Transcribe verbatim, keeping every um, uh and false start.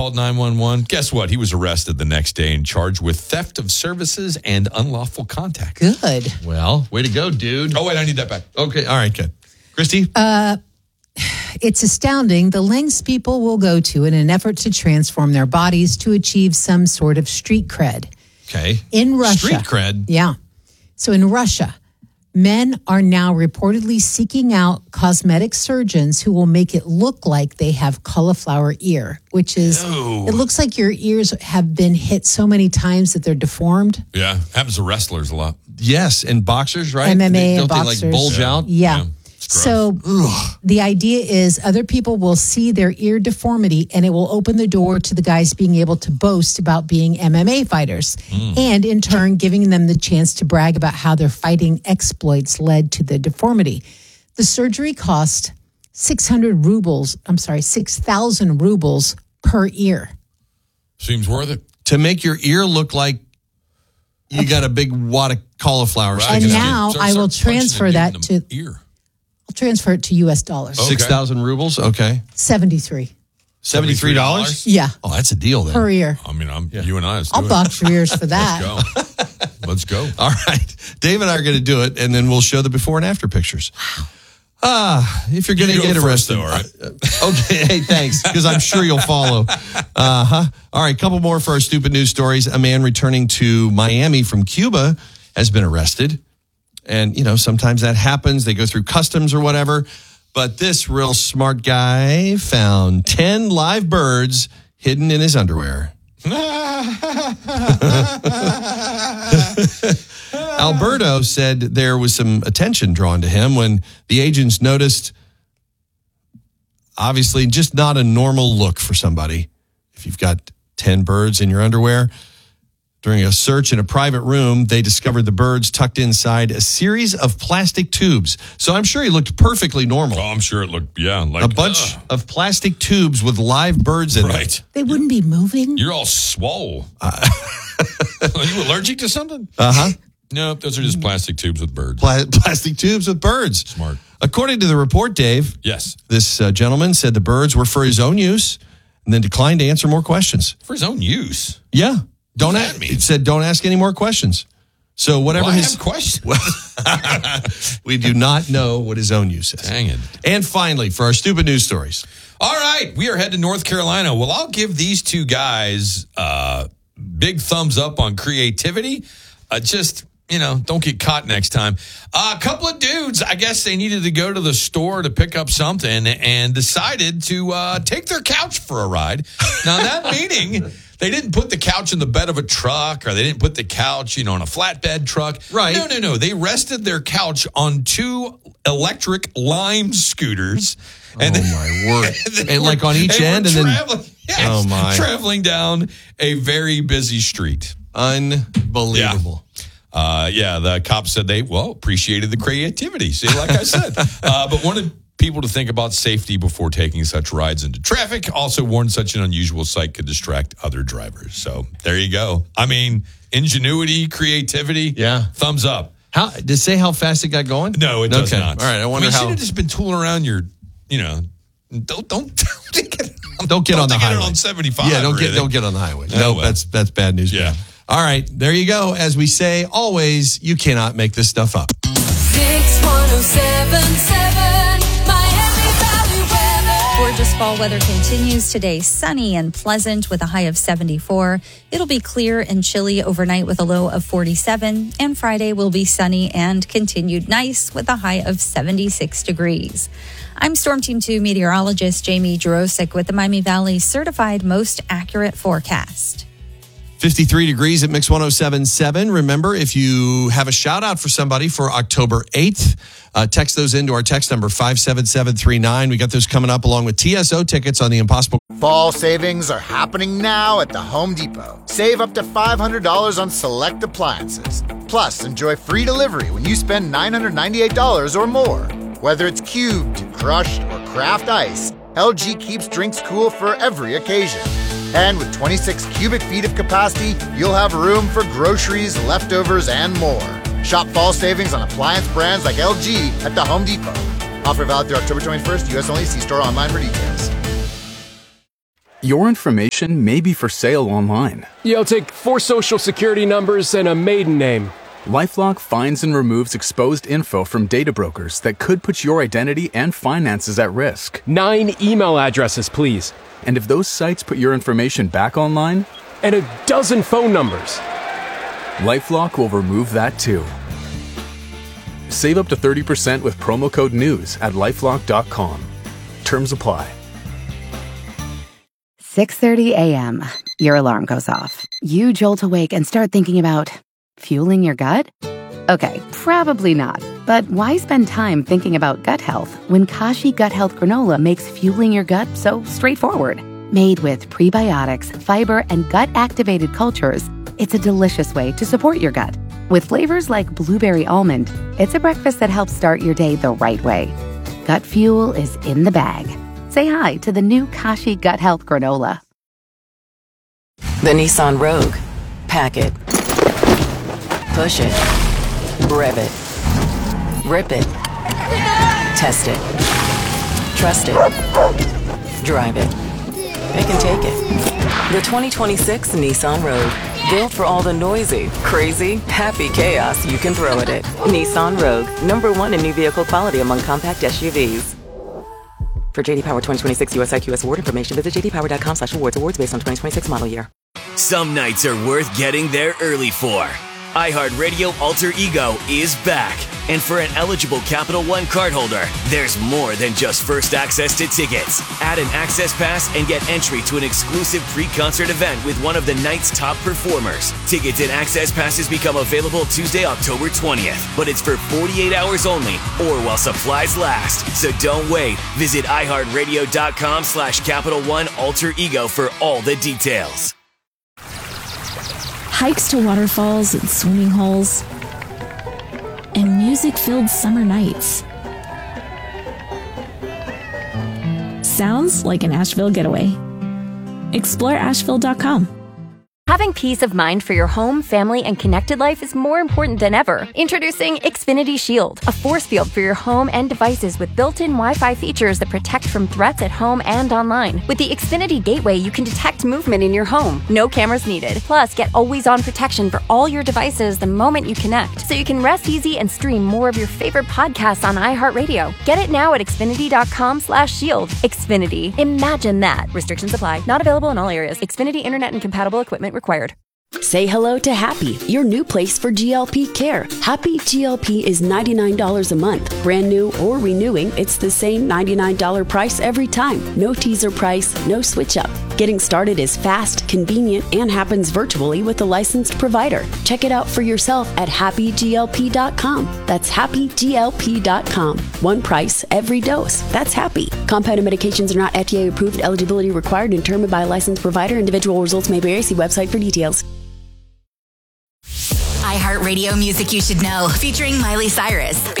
called nine one one. Guess what? He was arrested the next day and charged with theft of services and unlawful contact. Good. Well, way to go, dude. Oh, wait, I need that back. Okay, all right, good. Christy? Uh, it's astounding the lengths people will go to in an effort to transform their bodies to achieve some sort of street cred. Okay. In Russia. Street cred? Yeah. So in Russia, men are now reportedly seeking out cosmetic surgeons who will make it look like they have cauliflower ear, which is, Ew. it looks like your ears have been hit so many times that they're deformed. Yeah, happens to wrestlers a lot. Yes, and boxers, right? M M A They- and don't boxers. they like bulge Yeah. out? Yeah. Yeah. It's gross. So the idea is other people will see their ear deformity and it will open the door to the guys being able to boast about being M M A fighters Mm. and in turn giving them the chance to brag about how their fighting exploits led to the deformity. The surgery cost six hundred rubles, I'm sorry, six thousand rubles per ear. Seems worth it. To make your ear look like you got a big wad of cauliflower. Right. And sticking out. now Start- I will start punching transfer and that getting to, them ear. I'll transfer it to U S dollars. Oh. six thousand rubles? Okay. seventy-three. seventy-three dollars? Yeah, Oh, that's a deal then. per ear. I mean, I'm you and I. Let's do I'll it. box your ears for that. Let's go. Let's go. All right. Dave and I are going to do it, and then we'll show the before and after pictures. Ah, if you're going to You go get first, arrested. though, all right? Uh, okay, hey, thanks, because I'm sure you'll follow. Uh-huh. All right, couple more for our stupid news stories. A man returning to Miami from Cuba has been arrested. And, you know, sometimes that happens. They go through customs or whatever. But this real smart guy found ten live birds hidden in his underwear. Alberto said there was some attention drawn to him when the agents noticed, obviously, just not a normal look for somebody. If you've got ten birds in your underwear. During a search in a private room, they discovered the birds tucked inside a series of plastic tubes. So I'm sure he looked perfectly normal. Oh, I'm sure it looked, yeah, like A bunch ugh. of plastic tubes with live birds in them. Right. They wouldn't be moving? You're all swole. Uh, Are you allergic to something? Uh-huh. No, those are just plastic tubes with birds. Pla- plastic tubes with birds. Smart. According to the report, Dave, Yes. this uh, gentleman said the birds were for his own use and then declined to answer more questions. For his own use. Yeah. Don't does ask, that mean? it said don't ask any more questions. So whatever Well, I his have questions. we do not know what his own use is. Dang it. And finally, for our stupid news stories. All right, we are headed to North Carolina. Well, I'll give these two guys uh, big thumbs up on creativity. Uh, just, you know, don't get caught next time. Uh, a couple of dudes, I guess they needed to go to the store to pick up something and decided to uh, take their couch for a ride. Now, that meeting, they didn't put the couch in the bed of a truck or they didn't put the couch, you know, in a flatbed truck. Right. No, no, no. They rested their couch on two electric Lime scooters. And oh, they- my word. and they And were- like on each they were end and then- traveling, yes, Oh, my. traveling down a very busy street. Unbelievable. Uh, yeah, the cops said they, well, appreciated the creativity. See, like I said, uh, but wanted people to think about safety before taking such rides into traffic. Also warned such an unusual sight could distract other drivers. So there you go. I mean, ingenuity, creativity. Yeah. Thumbs up. How did it say how fast it got going? No, it does okay. not. All right, I wonder mean, how. should have just been tooling around your, you know, don't don't don't get, Don't get on the get highway. it on seventy-five. Yeah, don't or get anything. don't get on the highway. Oh, No, well. that's that's bad news. Yeah. All right, there you go. As we say always, you cannot make this stuff up. six one oh seven seven Miami Valley weather. Gorgeous fall weather continues today. Sunny and pleasant with a high of seventy-four. It'll be clear and chilly overnight with a low of forty-seven. And Friday will be sunny and continued nice with a high of seventy-six degrees. I'm Storm Team two meteorologist Jamie Jurosik with the Miami Valley Certified Most Accurate Forecast. fifty-three degrees at Mix one oh seven point seven. Remember, if you have a shout out for somebody for October eighth, uh, text those into our text number five seven seven three nine. We got those coming up along with T S O tickets on the Impossible. Fall savings are happening now at the Home Depot. Save up to five hundred dollars on select appliances. Plus, enjoy free delivery when you spend nine hundred ninety-eight dollars or more. Whether it's cubed, crushed, or craft ice, L G keeps drinks cool for every occasion. And with twenty-six cubic feet of capacity, you'll have room for groceries, leftovers, and more. Shop fall savings on appliance brands like L G at the Home Depot. Offer valid through October twenty-first, U S only. See store online for details. Your information may be for sale online. Yeah, I'll take four social security numbers and a maiden name. LifeLock finds and removes exposed info from data brokers that could put your identity and finances at risk. Nine email addresses, please. And if those sites put your information back online, and a dozen phone numbers, LifeLock will remove that too. Save up to thirty percent with promo code NEWS at lifelock dot com. Terms apply. six thirty a.m. Your alarm goes off. You jolt awake and start thinking about fueling your gut? Okay, probably not. But why spend time thinking about gut health when Kashi Gut Health Granola makes fueling your gut so straightforward? Made with prebiotics, fiber, and gut-activated cultures, it's a delicious way to support your gut. With flavors like blueberry almond, it's a breakfast that helps start your day the right way. Gut fuel is in the bag. Say hi to the new Kashi Gut Health Granola. The Nissan Rogue. Pack it. Push it. Rev it. Rip it. Test it. Trust it. Drive it. It can take it. The twenty twenty-six Nissan Rogue. Built for all the noisy, crazy, happy chaos you can throw at it. Nissan Rogue. Number one in new vehicle quality among compact S U Vs. For J D Power twenty twenty-six U S I Q S award information, visit j d power dot com slash awards. Awards based on twenty twenty-six model year. Some nights are worth getting there early for. iHeartRadio Alter Ego is back. And for an eligible Capital One cardholder, there's more than just first access to tickets. Add an access pass and get entry to an exclusive pre-concert event with one of the night's top performers. Tickets and access passes become available Tuesday, October twentieth. But it's for forty-eight hours only or while supplies last. So don't wait. Visit iHeartRadio.com slash Capital One Alter Ego for all the details. Hikes to waterfalls and swimming holes, and music-filled summer nights. Sounds like an Asheville getaway. Explore asheville dot com. Having peace of mind for your home, family, and connected life is more important than ever. Introducing Xfinity Shield, a force field for your home and devices with built-in Wi-Fi features that protect from threats at home and online. With the Xfinity Gateway, you can detect movement in your home. No cameras needed. Plus, get always-on protection for all your devices the moment you connect, so you can rest easy and stream more of your favorite podcasts on iHeartRadio. Get it now at xfinity dot com slash shield. Xfinity. Imagine that. Restrictions apply. Not available in all areas. Xfinity Internet and compatible equipment required. Say hello to Happy, your new place for G L P care. Happy G L P is ninety-nine dollars a month. Brand new or renewing, it's the same ninety-nine dollars price every time. No teaser price, no switch up. Getting started is fast, convenient, and happens virtually with a licensed provider. Check it out for yourself at happy g l p dot com. That's happy g l p dot com. One price, every dose. That's Happy. Compounded medications are not F D A approved. Eligibility required and determined by a licensed provider. Individual results may vary. See website for details. iHeartRadio Music You Should Know, featuring Miley Cyrus.